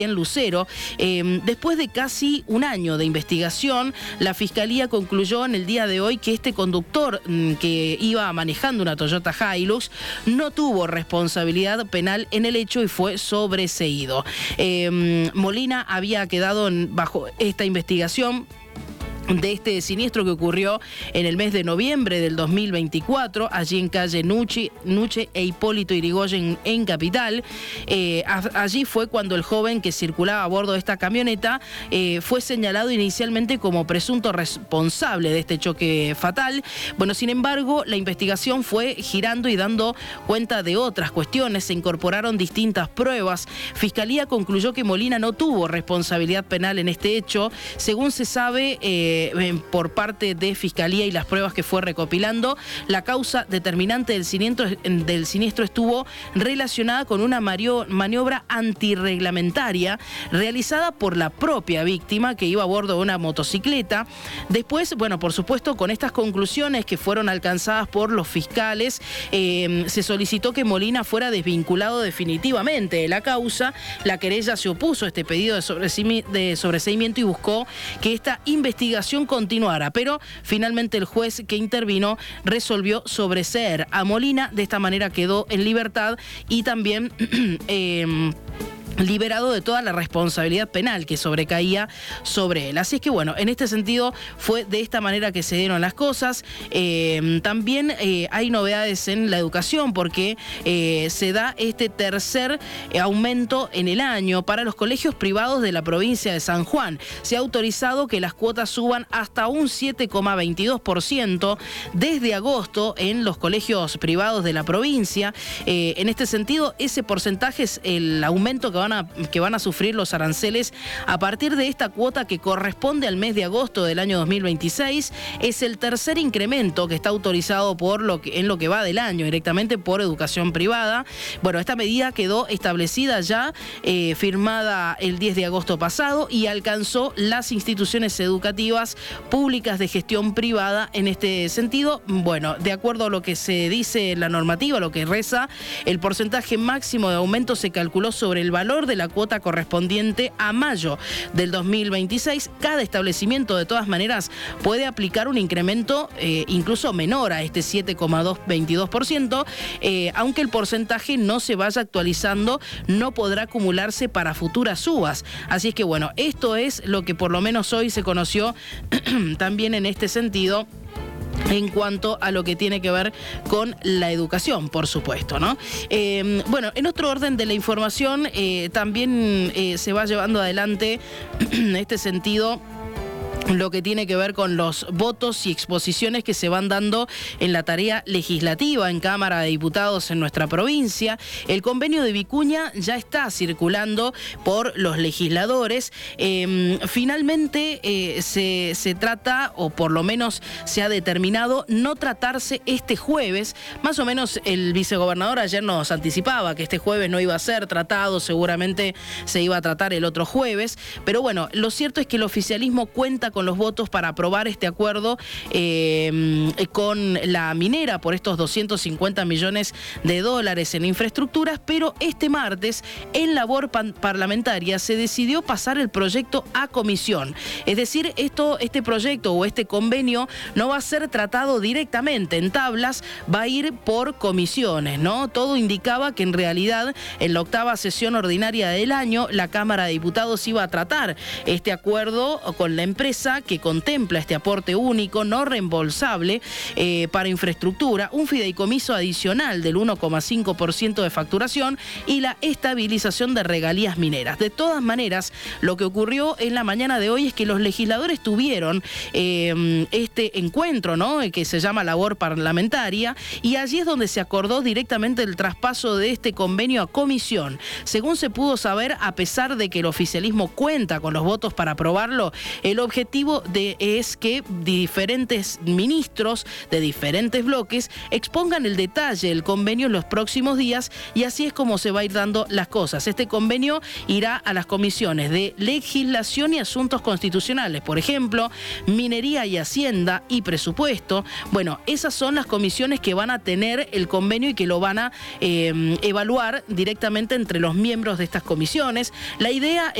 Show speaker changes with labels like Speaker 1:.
Speaker 1: en Lucero. Después de casi un año de investigación, la Fiscalía concluyó en el día de hoy que este conductor que iba manejando una Toyota Hilux no tuvo responsabilidad penal en el hecho y fue sobreseído. Molina había quedado bajo esta investigación de este siniestro que ocurrió en el mes de noviembre del 2024, allí en calle Nuche e Hipólito Yrigoyen en Capital. Allí fue cuando el joven que circulaba a bordo de esta camioneta fue señalado inicialmente como presunto responsable de este choque fatal. Bueno, sin embargo, la investigación fue girando y dando cuenta de otras cuestiones. Se incorporaron distintas pruebas. Fiscalía concluyó que Molina no tuvo responsabilidad penal en este hecho. Según se sabe, por parte de Fiscalía y las pruebas que fue recopilando, la causa determinante del siniestro estuvo relacionada con una maniobra antirreglamentaria realizada por la propia víctima, que iba a bordo de una motocicleta. Después, bueno, por supuesto, con estas conclusiones que fueron alcanzadas por los fiscales, se solicitó que Molina fuera desvinculado definitivamente de la causa. La querella se opuso a este pedido de sobreseimiento y buscó que esta investigación continuara, pero finalmente el juez que intervino resolvió sobreseer a Molina. De esta manera quedó en libertad y también liberado de toda la responsabilidad penal que sobrecaía sobre él. Así es que bueno, en este sentido fue de esta manera que se dieron las cosas. También hay novedades en la educación porque se da este tercer aumento en el año para los colegios privados de la provincia de San Juan. Se ha autorizado que las cuotas suban hasta un 7,22% desde agosto en los colegios privados de la provincia. En este sentido, ese porcentaje es el aumento que van a sufrir los aranceles a partir de esta cuota que corresponde al mes de agosto del año 2026. Es el tercer incremento que está autorizado en lo que va del año directamente por educación privada. Bueno, esta medida quedó establecida ya, firmada el 10 de agosto pasado y alcanzó las instituciones educativas públicas de gestión privada en este sentido. Bueno, de acuerdo a lo que se dice en la normativa, lo que reza, el porcentaje máximo de aumento se calculó sobre el valor de la cuota correspondiente a mayo del 2026. Cada establecimiento, de todas maneras, puede aplicar un incremento incluso menor a este 7,22%, aunque el porcentaje no se vaya actualizando, no podrá acumularse para futuras subas. Así es que bueno, esto es lo que por lo menos hoy se conoció también en este sentido, en cuanto a lo que tiene que ver con la educación, por supuesto, ¿no? Bueno, en otro orden de la información, también se va llevando adelante en este sentido lo que tiene que ver con los votos y exposiciones que se van dando en la tarea legislativa en Cámara de Diputados en nuestra provincia. El convenio de Vicuña ya está circulando por los legisladores. Finalmente se trata, o por lo menos se ha determinado, no tratarse este jueves. Más o menos el vicegobernador ayer nos anticipaba que este jueves no iba a ser tratado, seguramente se iba a tratar el otro jueves. Pero bueno, lo cierto es que el oficialismo cuenta con los votos para aprobar este acuerdo con la minera por estos 250 millones de dólares en infraestructuras, pero este martes en labor parlamentaria se decidió pasar el proyecto a comisión. Es decir, este proyecto o este convenio no va a ser tratado directamente en tablas, va a ir por comisiones, ¿no? Todo indicaba que en realidad en la 8ª sesión ordinaria del año la Cámara de Diputados iba a tratar este acuerdo con la empresa que contempla este aporte único no reembolsable para infraestructura, un fideicomiso adicional del 1,5% de facturación y la estabilización de regalías mineras. De todas maneras, lo que ocurrió en la mañana de hoy es que los legisladores tuvieron este encuentro, ¿no?, que se llama labor parlamentaria, y allí es donde se acordó directamente el traspaso de este convenio a comisión. Según se pudo saber, a pesar de que el oficialismo cuenta con los votos para aprobarlo, el objetivo objetivo es que diferentes ministros de diferentes bloques expongan el detalle del convenio en los próximos días, y así es como se va a ir dando las cosas. Este convenio irá a las comisiones de Legislación y Asuntos Constitucionales, por ejemplo, Minería y Hacienda y Presupuesto. Bueno, esas son las comisiones que van a tener el convenio y que lo van a evaluar directamente entre los miembros de estas comisiones. La idea